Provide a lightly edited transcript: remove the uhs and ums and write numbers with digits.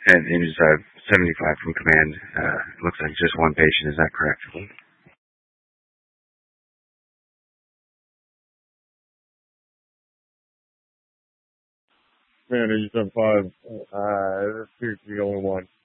And he was 75 from command. Looks like just one patient. Is that correct? Man, 85. This appears to be the only one.